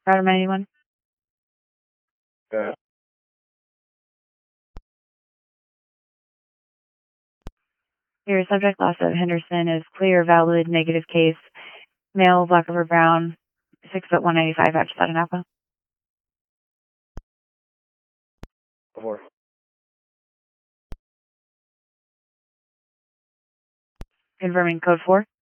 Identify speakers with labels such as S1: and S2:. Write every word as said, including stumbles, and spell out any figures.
S1: Route ninety-one.
S2: Yeah.
S1: Your subject loss of Henderson is clear, valid, negative case. Male, black over brown, six foot one ninety five, after that in Napa.
S2: Before.
S1: Confirming code four.